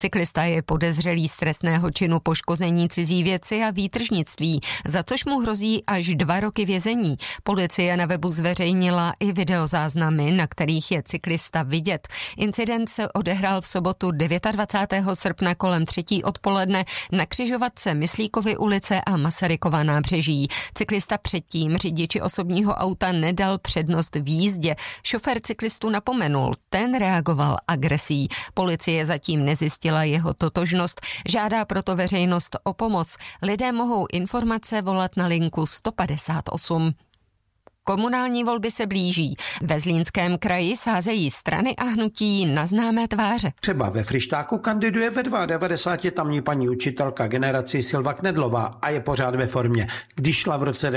Cyklista je podezřelý z trestného činu poškození cizí věci a výtržnictví, za což mu hrozí až 2 roky vězení. Policie na webu zveřejnila i videozáznamy, na kterých je cyklista vidět. Incident se odehrál v sobotu 29. srpna kolem 3. odpoledne na křižovatce Myslíkovy ulice a Masarykova nábřeží. Cyklista předtím řidiči osobního auta nedal přednost v jízdě. Šofér cyklistu napomenul, ten reagoval agresí. Policie zatím nezjistila jeho totožnost, žádá proto veřejnost o pomoc. Lidé mohou informace volat na linku 158. Komunální volby se blíží. Ve Zlínském kraji sázejí strany a hnutí na známé tváře. Třeba ve Fryštáku kandiduje ve 92 tamní paní učitelka generací Silva Knedlová a je pořád ve formě. Když šla v roce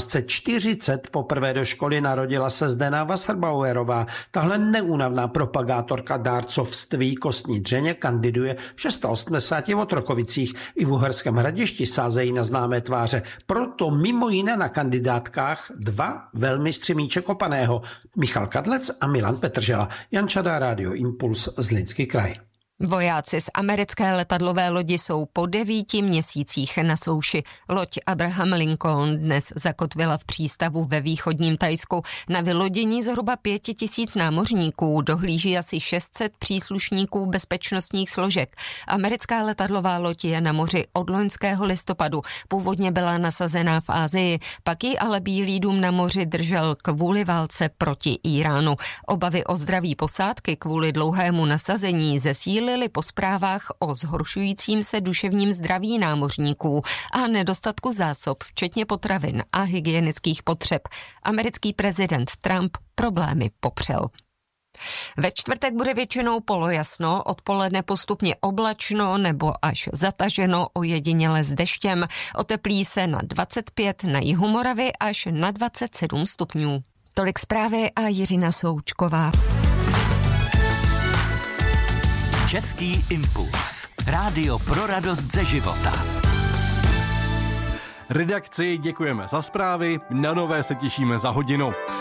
1940 poprvé do školy, narodila se Zdena Wasserbauerová. Tahle neúnavná propagátorka dárcovství kostní dřeně kandiduje v 680 v Otrokovicích. I v Uherském Hradišti sázejí na známé tváře. Proto mimo jiné na kandidátkách 2 velmistři míče kopaného, Michal Kadlec a Milan Petržela. Jan Čadá, Rádio Impuls, Zlínský kraj. Vojáci z americké letadlové lodi jsou po 9 měsících na souši. Loď Abraham Lincoln dnes zakotvila v přístavu ve východním Thajsku. Na vylodění zhruba 5 000 námořníků dohlíží asi 600 příslušníků bezpečnostních složek. Americká letadlová loď je na moři od loňského listopadu. Původně byla nasazená v Asii, pak ji ale Bílý dům na moři držel kvůli válce proti Íránu. Obavy o zdraví posádky kvůli dlouhému nasazení zesílily po zprávách o zhoršujícím se duševním zdraví námořníků a nedostatku zásob, včetně potravin a hygienických potřeb. Americký prezident Trump problémy popřel. Ve čtvrtek bude většinou polojasno, odpoledne postupně oblačno nebo až zataženo, ojediněle s deštěm. Oteplí se na 25, na jihu Moravy až na 27 stupňů. Tolik zprávy a Jiřina Součková. Český impuls. Rádio pro radost ze života. Redakci děkujeme za zprávy, na nové se těšíme za hodinu.